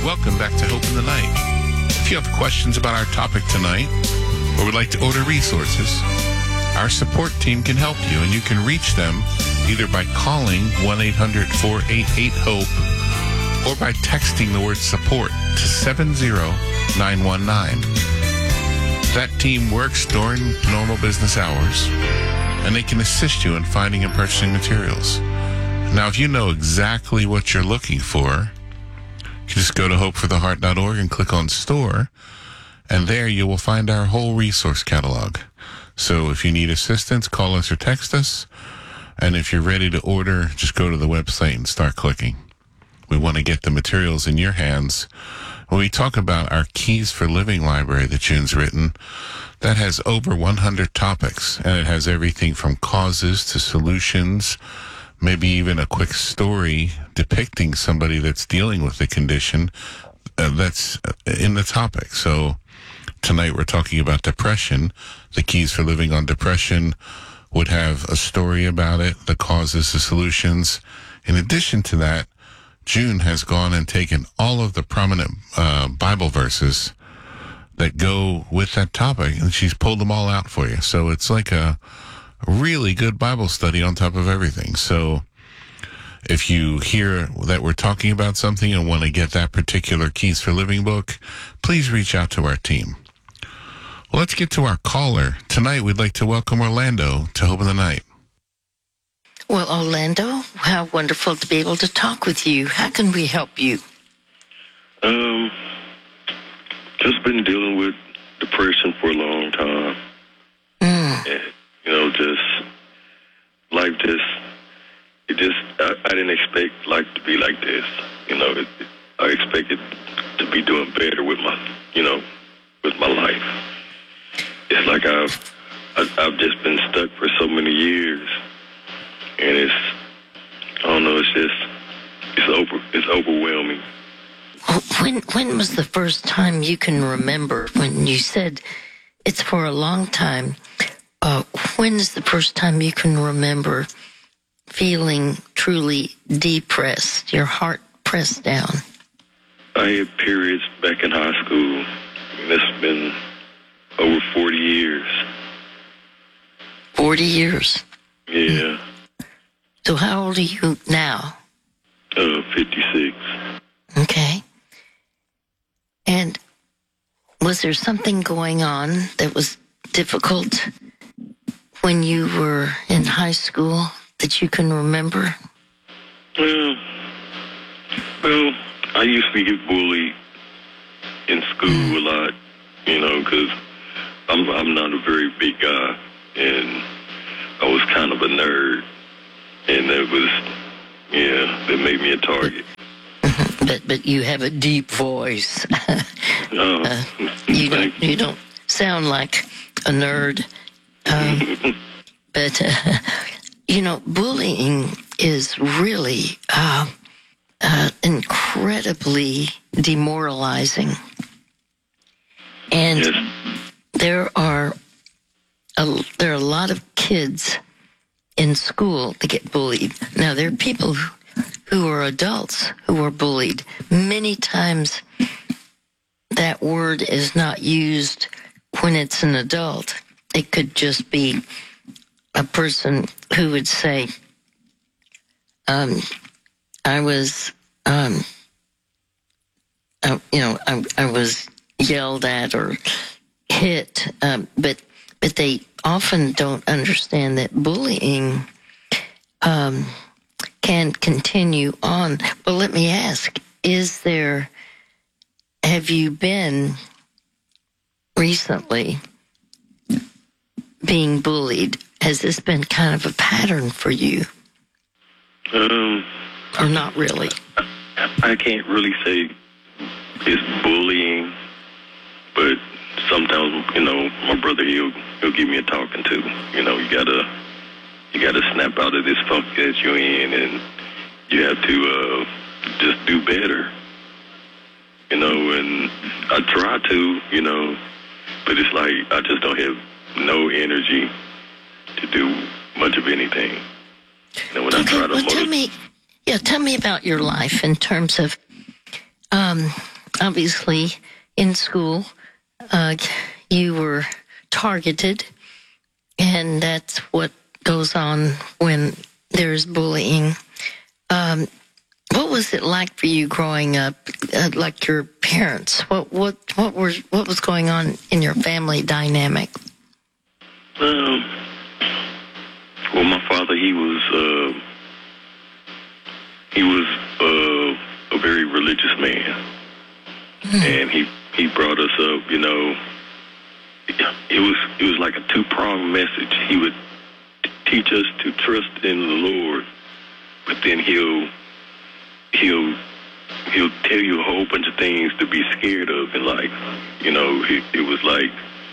Welcome back to Hope in the Night. If you have questions about our topic tonight or would like to order resources, our support team can help you, and you can reach them either by calling 1-800-488-HOPE or by texting the word support to 70919. That team works during normal business hours, and they can assist you in finding and purchasing materials. Now, if you know exactly what you're looking for, you can just go to hopefortheheart.org and click on store, and there you will find our whole resource catalog. So if you need assistance, call us or text us, and if you're ready to order, just go to the website and start clicking. We want to get the materials in your hands. When we talk about our Keys for Living library that June's written, that has over 100 topics, and it has everything from causes to solutions, maybe even a quick story depicting somebody that's dealing with the condition that's in the topic. So tonight we're talking about depression. The Keys for Living on Depression would have a story about it, the causes, the solutions. In addition to that, June has gone and taken all of the prominent Bible verses that go with that topic, and she's pulled them all out for you. So it's like a really good Bible study on top of everything. So if you hear that we're talking about something and want to get that particular Keys for Living book, please reach out to our team. Well, let's get to our caller. Tonight, we'd like to welcome Orlando to Hope in the Night. Well, Orlando, how wonderful to be able to talk with you. How can we help you? Just been dealing with depression for a long time. And, I didn't expect life to be like this. I expected to be doing better with my life. It's like I've just been stuck for so many years, and it's overwhelming. When was the first time you can remember when you said it's for a long time? When is the first time you can remember feeling truly depressed, your heart pressed down? I had periods back in high school, and it's been over 40 years. 40 years? Yeah. So how old are you now? 56. Okay. And was there something going on that was difficult when you were in high school that you can remember? Well, I used to get bullied in school a lot, because I'm not a very big guy, and I was kind of a nerd, and that made me a target. But you have a deep voice. You don't sound like a nerd. But bullying is really incredibly demoralizing. And Yes. there are a lot of kids in school that get bullied. Now, there are people who are adults who are bullied. Many times that word is not used when it's an adult. It could just be a person who would say, I was yelled at or hit, but they often don't understand that bullying can continue on. Well, let me ask, have you been recently being bullied? Has this been kind of a pattern for you? Or not really? I can't really say it's bullying, but sometimes, my brother, he'll give me a talking to. You gotta snap out of this funk that you're in, and you have to just do better. And I try to, but it's like I just don't have no energy to do much of anything. When Okay, well, tell me about your life in terms of obviously in school, you were targeted, and that's what goes on when there's bullying. What was it like for you growing up? Like your parents, what was going on in your family dynamic? Well, my father, he was a very religious man, and he brought us up. You know, it was like a two-pronged message. He would teach us to trust in the Lord, but then he'll tell you a whole bunch of things to be scared of in life. You know, it was like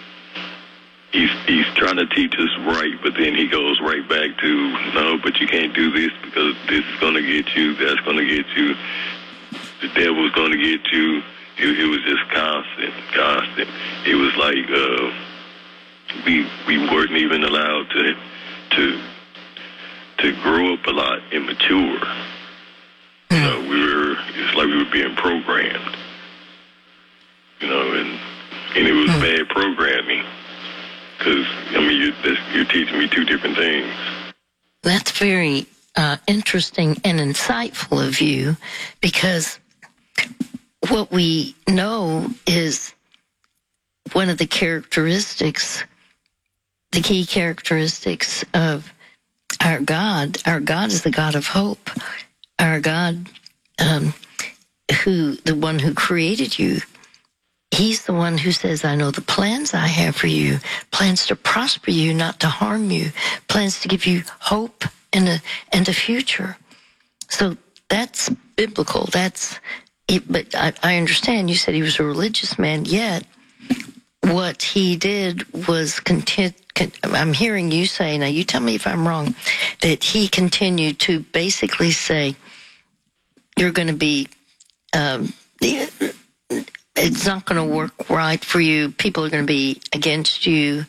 he's trying to teach us right, but then he goes right back to, no, but you can't do this because this is going to get you, that's going to get you, the devil's going to get you. It was just constant. It was like we weren't even allowed to grow up a lot and mature. You know, it's like we were being programmed. You know, and it was bad programming. Because, I mean, you're teaching me two different things. That's very interesting and insightful of you, because what we know is one of the characteristics, the key characteristics of our God. Our God is the God of hope. Our God, the one who created you, He's the one who says, I know the plans I have for you, plans to prosper you, not to harm you, plans to give you hope and a future. So that's biblical. That's it. But I understand you said he was a religious man, yet what he did was I'm hearing you say, now you tell me if I'm wrong, that he continued to basically say, you're going to be, it's not going to work right for you. People are going to be against you.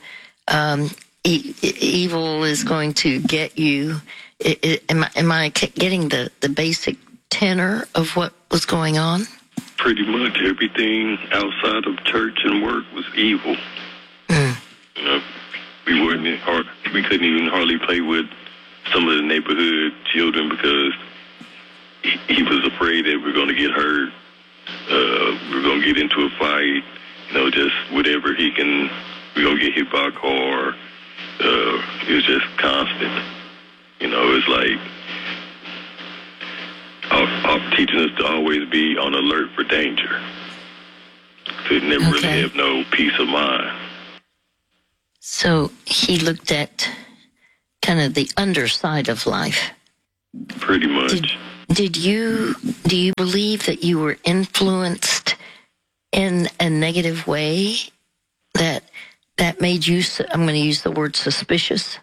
Evil is going to get you. Am I getting the basic tenor of what was going on? Pretty much everything outside of church and work was evil. You know, we couldn't even hardly play with some of the neighborhood children because he was afraid that we're going to get hurt. We're going to get into a fight, you know, just whatever we're going to get hit by a car. It's just constant. You know, it's like teaching us to always be on alert for danger. To never really have no peace of mind. So he looked at kind of the underside of life. Pretty much. Do you believe that you were influenced in a negative way that made you, I'm going to use the word suspicious,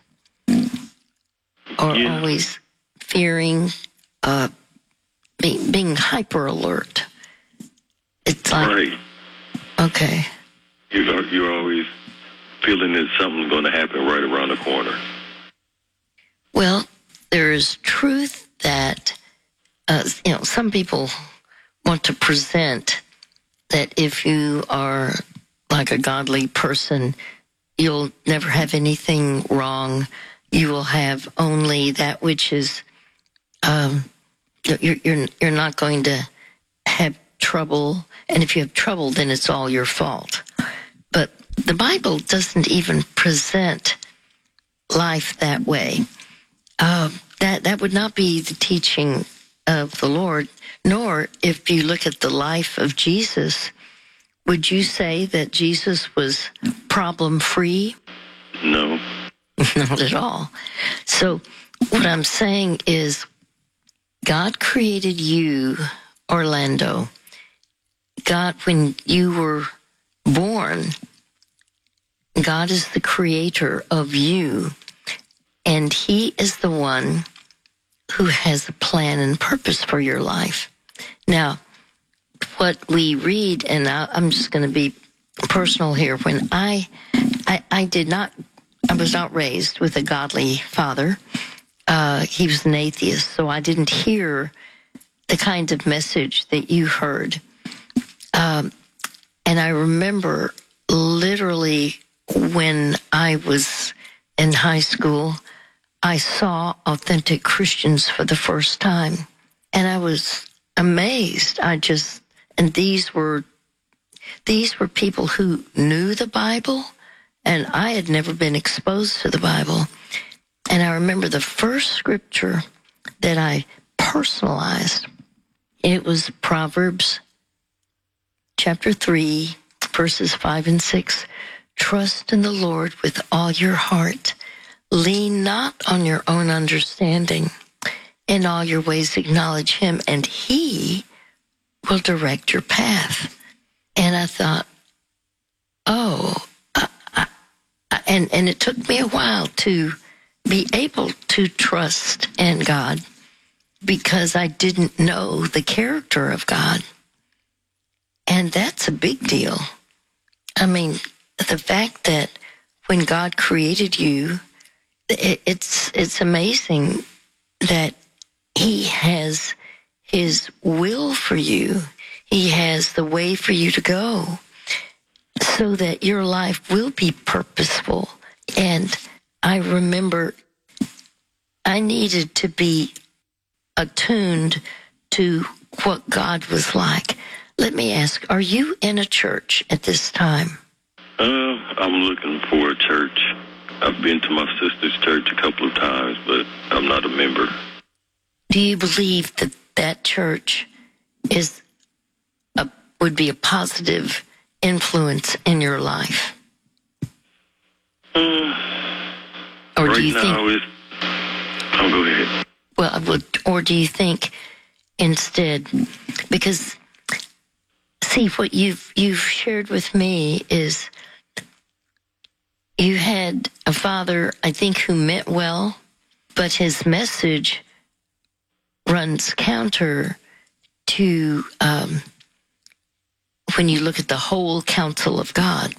or always fearing, being hyper alert? It's like, right. Okay. You're always feeling that something's going to happen right around the corner. Well, there is truth that some people want to present that if you are like a godly person, you'll never have anything wrong. You will have only that which is, you're not going to have trouble. And if you have trouble, then it's all your fault. But the Bible doesn't even present life that way. That would not be the teaching of the Lord, nor if you look at the life of Jesus, would you say that Jesus was problem-free? No. Not at all. So what I'm saying is God created you, Orlando. God, when you were born, God is the creator of you, and He is the one who has a plan and purpose for your life. Now, what we read, and I'm just going to be personal here, when I was not raised with a godly father. He was an atheist, so I didn't hear the kind of message that you heard. And I remember literally when I was in high school, I saw authentic Christians for the first time. And I was amazed. And these were people who knew the Bible, and I had never been exposed to the Bible. And I remember the first scripture that I personalized. It was Proverbs chapter 3, verses 5 and 6. Trust in the Lord with all your heart. Lean not on your own understanding. In all your ways acknowledge him, and he will direct your path. And I thought, and it took me a while to be able to trust in God because I didn't know the character of God. And that's a big deal. I mean, the fact that when God created you, it's amazing that he has his will for you. He has the way for you to go so that your life will be purposeful. And I remember I needed to be attuned to what God was like. Let me ask, are you in a church at this time? I'm looking for a church. I've been to my sister's church a couple of times, but I'm not a member. Do you believe that that church would be a positive influence in your life? Or right do you now think? Go ahead. Well, or do you think instead? Because see, what you've shared with me is you had a father, I think, who meant well, but his message runs counter to when you look at the whole counsel of God.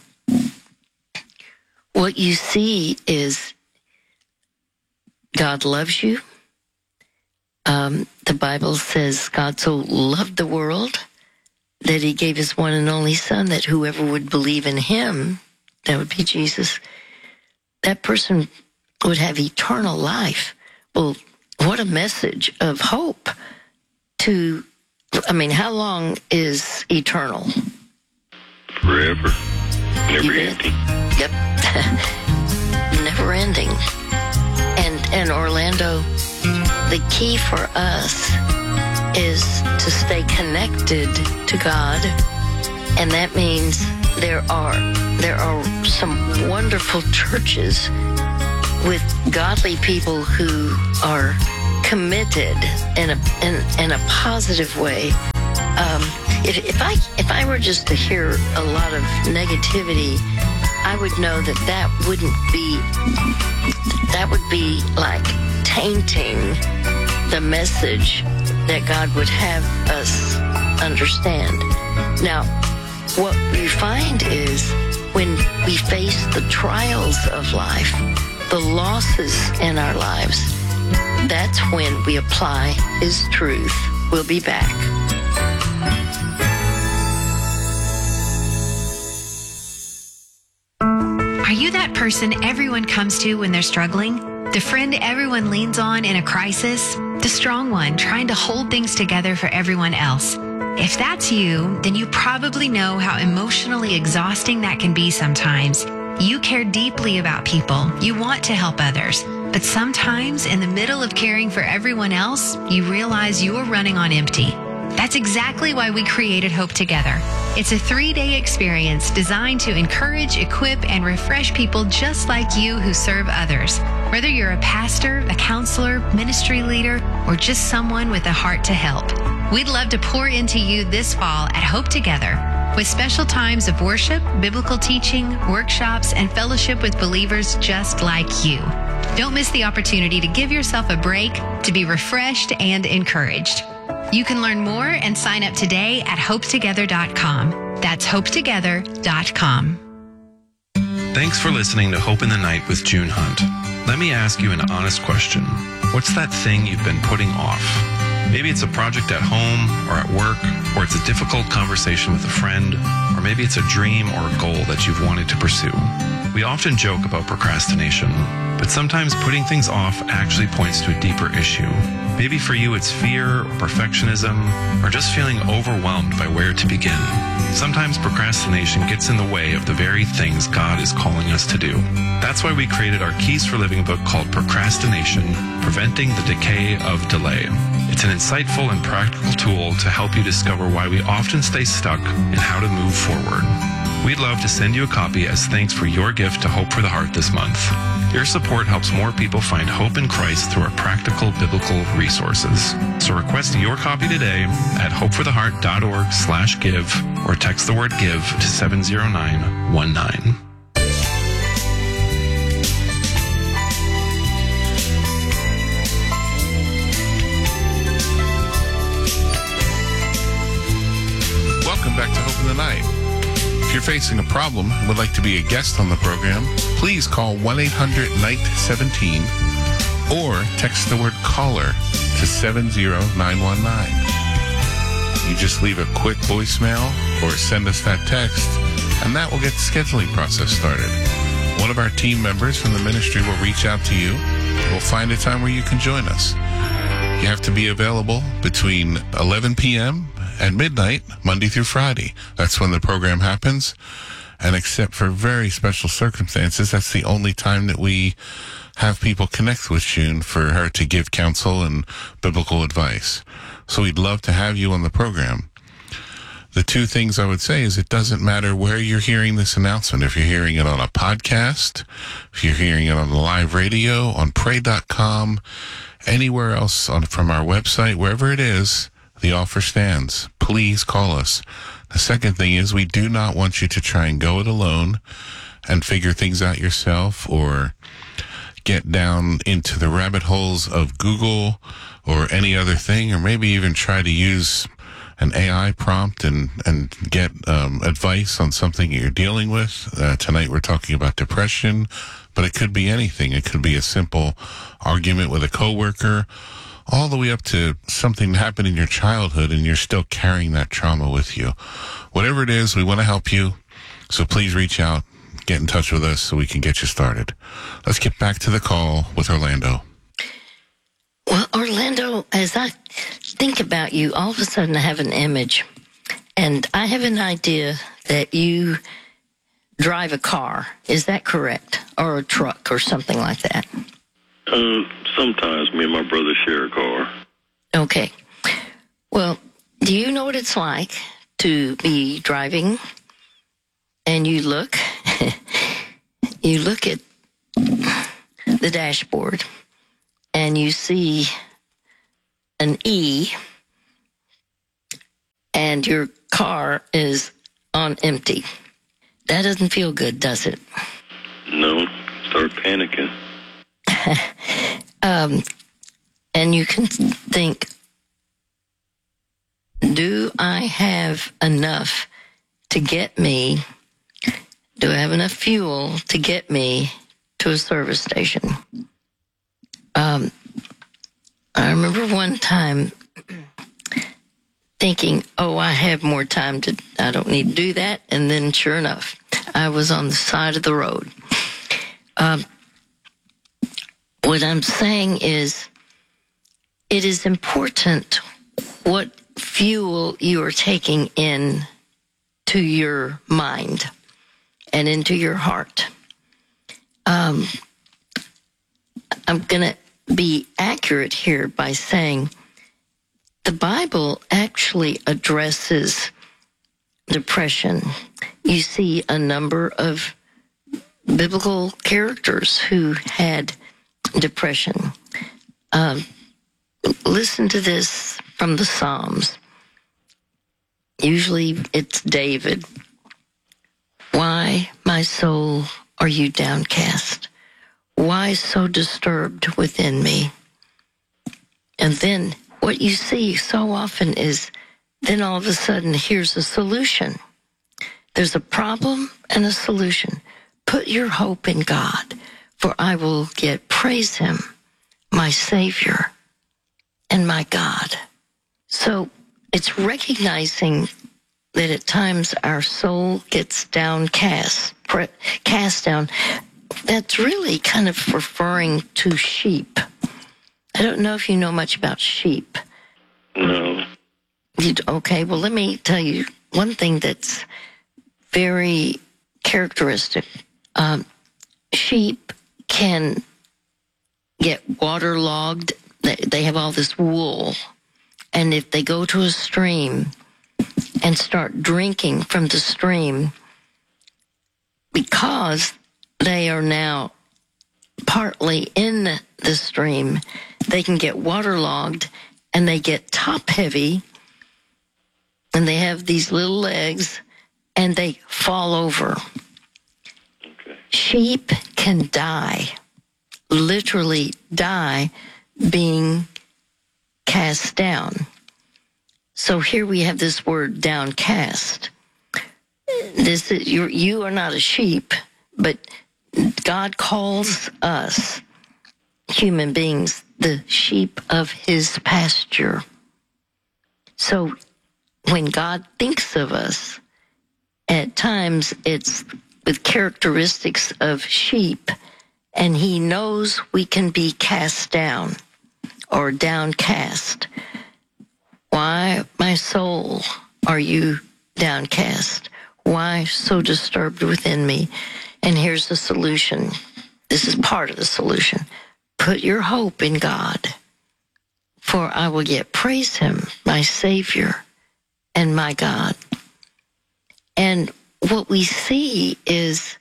What you see is God loves you. The Bible says God so loved the world that he gave his one and only son, that whoever would believe in him, that would be Jesus, that person would have eternal life. Well, what a message of hope how long is eternal? Forever. Never ending. Yep. Never ending. And Orlando, the key for us is to stay connected to God. And that means there are some wonderful churches with godly people who are committed in a positive way. If I were just to hear a lot of negativity, I would know that would be like tainting the message that God would have us understand. Now, what we find is when we face the trials of life, the losses in our lives, that's when we apply his truth. We'll be back. Are you that person everyone comes to when they're struggling? The friend everyone leans on in a crisis? The strong one trying to hold things together for everyone else? If that's you, then you probably know how emotionally exhausting that can be sometimes. You care deeply about people. You want to help others. But sometimes, in the middle of caring for everyone else, you realize you're running on empty. That's exactly why we created Hope Together. It's a 3-day experience designed to encourage, equip, and refresh people just like you who serve others. Whether you're a pastor, a counselor, ministry leader, or just someone with a heart to help. We'd love to pour into you this fall at Hope Together, with special times of worship, biblical teaching, workshops, and fellowship with believers just like you. Don't miss the opportunity to give yourself a break, to be refreshed and encouraged. You can learn more and sign up today at hopetogether.com. That's hopetogether.com. Thanks for listening to Hope in the Night with June Hunt. Let me ask you an honest question. What's that thing you've been putting off? Maybe it's a project at home or at work, or it's a difficult conversation with a friend, or maybe it's a dream or a goal that you've wanted to pursue. We often joke about procrastination, but sometimes putting things off actually points to a deeper issue. Maybe for you it's fear or perfectionism, or just feeling overwhelmed by where to begin. Sometimes procrastination gets in the way of the very things God is calling us to do. That's why we created our Keys for Living book called Procrastination, Preventing the Decay of Delay. It's an insightful and practical tool to help you discover why we often stay stuck and how to move forward. We'd love to send you a copy as thanks for your gift to Hope for the Heart this month. Your support helps more people find hope in Christ through our practical biblical resources. So request your copy today at hopefortheheart.org/give or text the word give to 70919. Welcome back to Hope in the Night. If you're facing a problem and would like to be a guest on the program, please call 1-800-NIGHT-17 or text the word caller to 70919. You just leave a quick voicemail or send us that text, and that will get the scheduling process started. One of our team members from the ministry will reach out to you. We'll find a time where you can join us. You have to be available between 11 p.m. and midnight, Monday through Friday. That's when the program happens. And except for very special circumstances, that's the only time that we have people connect with June for her to give counsel and biblical advice. So we'd love to have you on the program. The two things I would say is it doesn't matter where you're hearing this announcement. If you're hearing it on a podcast, if you're hearing it on the live radio, on pray.com, anywhere else from our website, wherever it is, the offer stands. Please call us. The second thing is we do not want you to try and go it alone and figure things out yourself or get down into the rabbit holes of Google or any other thing, or maybe even try to use an AI prompt and get advice on something you're dealing with. Tonight we're talking about depression, but it could be anything. It could be a simple argument with a coworker, all the way up to something happened in your childhood and you're still carrying that trauma with you. Whatever it is, we want to help you. So please reach out, get in touch with us so we can get you started. Let's get back to the call with Orlando. Well, Orlando, as I think about you, all of a sudden I have an image. And I have an idea that you drive a car. Is that correct? Or a truck or something like that? Sometimes me and my brother share a car. Okay. Well, do you know what it's like to be driving and you look at the dashboard and you see an E and your car is on empty? That doesn't feel good, does it? No, start panicking. And you can think, do I have enough to get me? Do I have enough fuel to get me to a service station? I remember one time thinking, I have more time I don't need to do that. And then sure enough, I was on the side of the road. What I'm saying is, it is important what fuel you are taking in to your mind and into your heart. I'm going to be accurate here by saying the Bible actually addresses depression. You see a number of biblical characters who had depression. Listen to this from the Psalms. Usually it's David. Why, my soul, are you downcast? Why so disturbed within me? And then what you see so often is then all of a sudden here's a solution. There's a problem and a solution. Put your hope in God, for I will praise him, my Savior and my God. So it's recognizing that at times our soul gets downcast, cast down. That's really kind of referring to sheep. I don't know if you know much about sheep. No. Okay, well, let me tell you one thing that's very characteristic. Sheep can get waterlogged. They have all this wool. And if they go to a stream and start drinking from the stream, because they are now partly in the stream, they can get waterlogged and they get top heavy, and they have these little legs and they fall over. Okay. Sheep can die, literally die, being cast down. So here we have this word downcast. This is, you are not a sheep, but God calls us human beings the sheep of his pasture. So when God thinks of us, at times it's with characteristics of sheep, and he knows we can be cast down or downcast. Why, my soul, are you downcast? Why so disturbed within me? And here's the solution. This is part of the solution. Put your hope in God, for I will yet praise him, my Savior and my God. And what we see is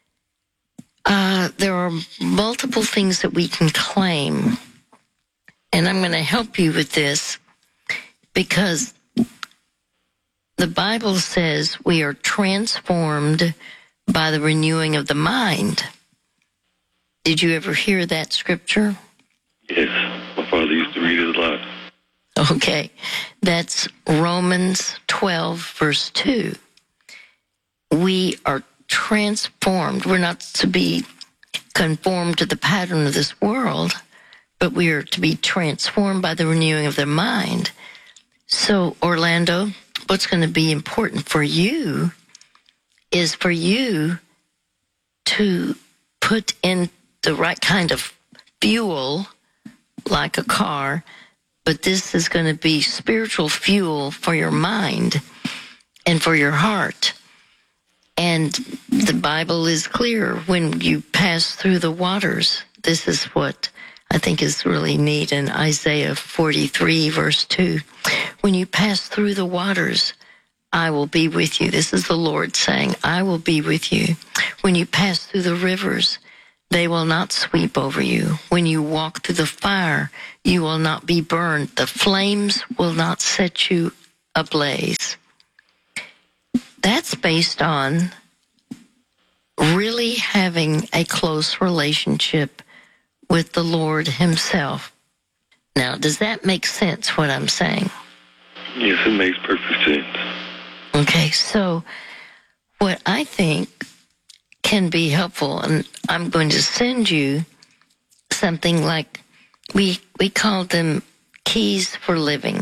there are multiple things that we can claim. And I'm going to help you with this because the Bible says we are transformed by the renewing of the mind. Did you ever hear that scripture? Yes. My father used to read it a lot. Okay. That's Romans 12, verse 2. We are transformed. We're not to be conformed to the pattern of this world, but we are to be transformed by the renewing of the mind. So, Orlando, what's going to be important for you is for you to put in the right kind of fuel, like a car, but this is going to be spiritual fuel for your mind and for your heart. And the Bible is clear. When you pass through the waters, this is what I think is really neat in Isaiah 43, verse 2. When you pass through the waters, I will be with you. This is the Lord saying, I will be with you. When you pass through the rivers, they will not sweep over you. When you walk through the fire, you will not be burned. The flames will not set you ablaze. That's based on really having a close relationship with the Lord himself. Now, does that make sense, what I'm saying? Yes, it makes perfect sense. Okay, so what I think can be helpful, and I'm going to send you something like, we call them keys for living.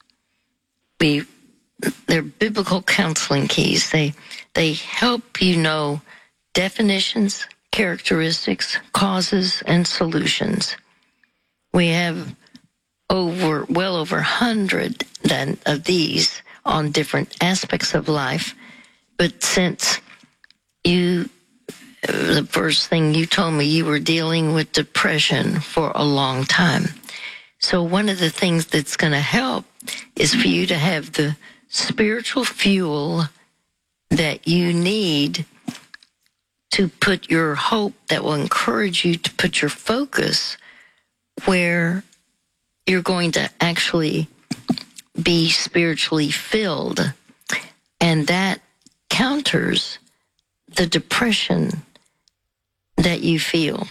They're biblical counseling keys. They help you know definitions, characteristics, causes, and solutions. We have well over 100 of these on different aspects of life. But since the first thing you told me, you were dealing with depression for a long time. So one of the things that's going to help is for you to have the spiritual fuel that you need to put your hope, that will encourage you to put your focus where you're going to actually be spiritually filled. And that counters the depression that you feel.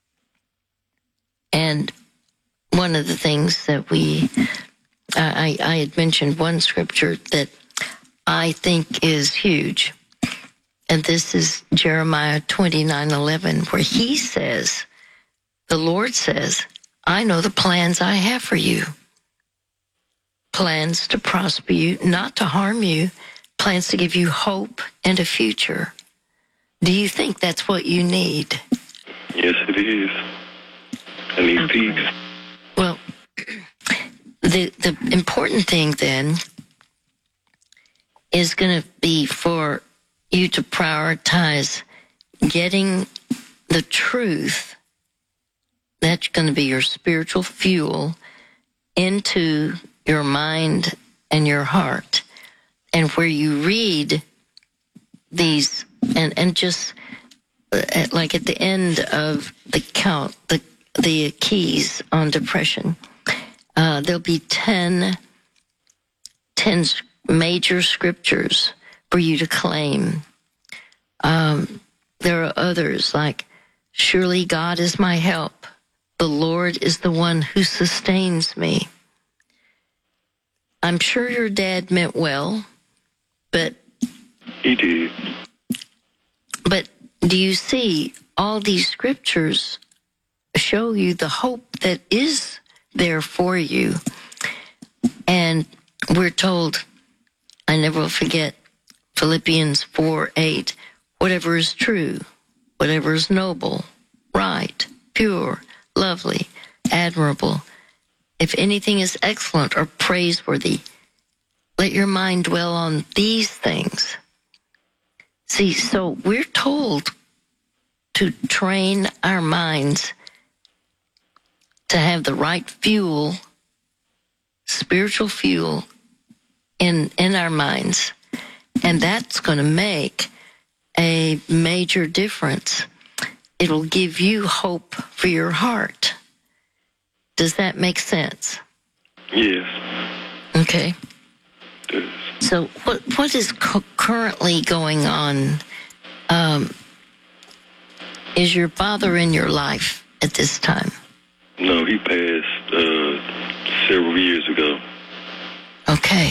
And one of the things that I had mentioned one scripture that I think is huge. And this is Jeremiah 29:11, where he says, the Lord says, I know the plans I have for you. plans to prosper you, not to harm you, plans to give you hope and a future. Do you think that's what you need? Yes, it is. I need peace. Well, the important thing then is going to be for you to prioritize getting the truth. That's going to be your spiritual fuel into your mind and your heart. And where you read these, and just like at the end of the count, the keys on depression, there'll be 10 major scriptures for you to claim. There are others like, surely God is my help. The Lord is the one who sustains me. I'm sure your dad meant well, but He did. But do you see all these scriptures show you the hope that is there for you? And we're told, I never will forget Philippians 4:8, whatever is true, whatever is noble, right, pure, lovely, admirable, if anything is excellent or praiseworthy, let your mind dwell on these things. See, so we're told to train our minds to have the right fuel, spiritual fuel in our minds. And that's going to make a major difference. It'll give you hope for your heart. Does that make sense? Yes. Okay. Yes. So what is currently going on? Is your father in your life at this time? No, he passed several years ago. Okay.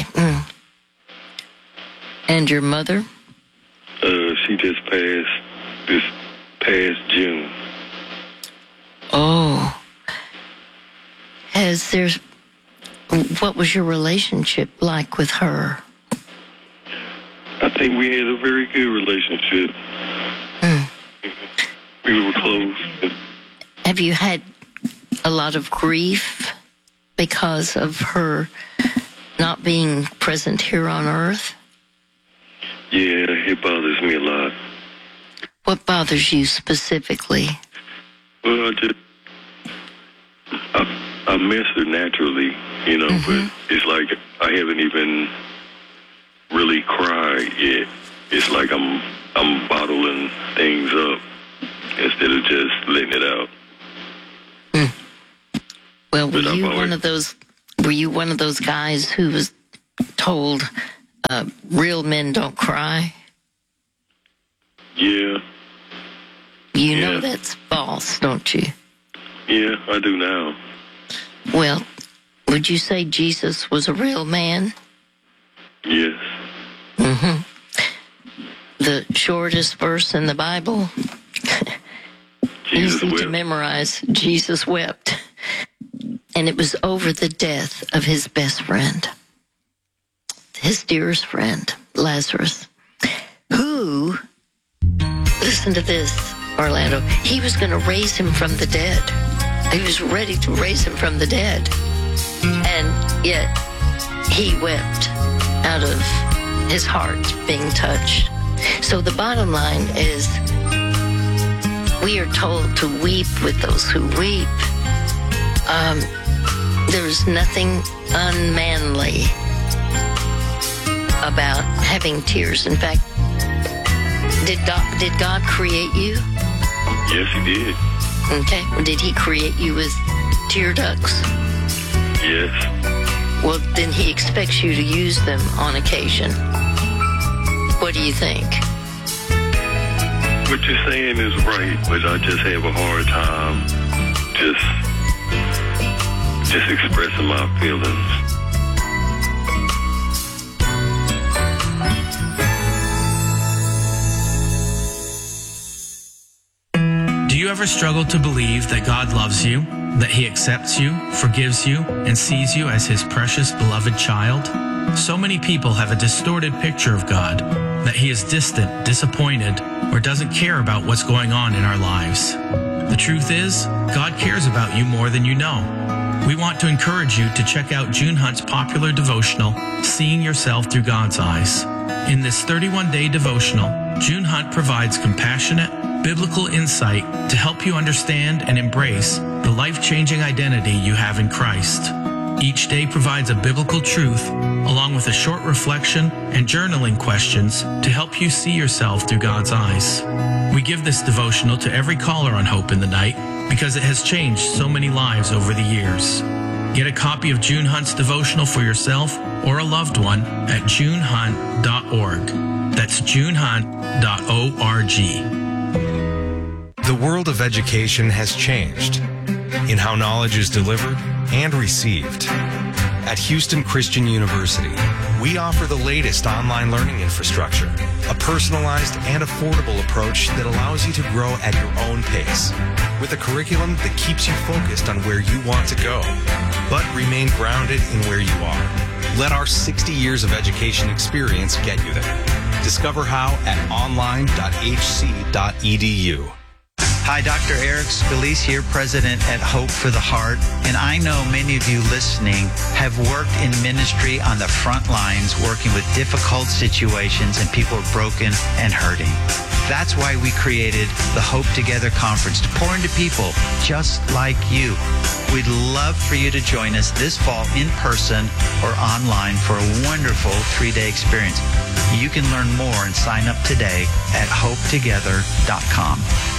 And your mother? She just passed this past June. Oh. What was your relationship like with her? I think we had a very good relationship. We were close. Have you had a lot of grief because of her not being present here on earth? Yeah, it bothers me a lot. What bothers you specifically? Well, I miss her naturally, you know, but it's like I haven't even really cried yet. It's like I'm bottling things up instead of just letting it out. Well, were you one of those guys who was told real men don't cry? Yeah. You know that's false, don't you? Yeah, I do now. Well, would you say Jesus was a real man? Yes. The shortest verse in the Bible, Jesus easy wept. to memorize, Jesus wept. And it was over the death of his best friend, his dearest friend, Lazarus, who, listen to this, Orlando, he was going to raise him from the dead. He was ready to raise him from the dead. And yet he wept out of his heart being touched. So the bottom line is we are told to weep with those who weep. There's nothing unmanly about having tears. In fact, did God create you? Yes, he did. Okay. Did he create you with tear ducts? Yes. Well, then he expects you to use them on occasion. What do you think? What you're saying is right, but I just have a hard time just expressing my feelings. Do you ever struggle to believe that God loves you? that He accepts you, forgives you, and sees you as His precious, beloved child? So many people have a distorted picture of God, that He is distant, disappointed, or doesn't care about what's going on in our lives. The truth is, God cares about you more than you know. We want to encourage you to check out June Hunt's popular devotional, Seeing Yourself Through God's Eyes. In this 31-day devotional, June Hunt provides compassionate, biblical insight to help you understand and embrace the life-changing identity you have in Christ. Each day provides a biblical truth, along with a short reflection and journaling questions to help you see yourself through God's eyes. We give this devotional to every caller on Hope in the Night because it has changed so many lives over the years. Get a copy of June Hunt's devotional for yourself or a loved one at junehunt.org. That's junehunt.org. The world of education has changed in how knowledge is delivered and received. At Houston Christian University, we offer the latest online learning infrastructure, a personalized and affordable approach that allows you to grow at your own pace, with a curriculum that keeps you focused on where you want to go, but remain grounded in where you are. Let our 60 years of education experience get you there. Discover how at online.hc.edu. Hi, Dr. Eric Scalise here, President at Hope for the Heart. And I know many of you listening have worked in ministry on the front lines, working with difficult situations and people are broken and hurting. That's why we created the Hope Together Conference to pour into people just like you. We'd love for you to join us this fall in person or online for a wonderful 3-day experience. You can learn more and sign up today at hopetogether.com.